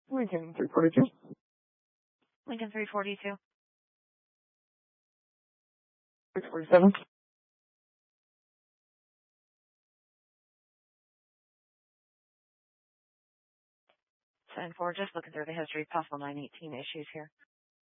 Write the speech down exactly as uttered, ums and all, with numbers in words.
Lincoln three forty-two. Lincoln three forty-two. six forty-seven. ten four, just looking through the history, possible nine eighteen issues here.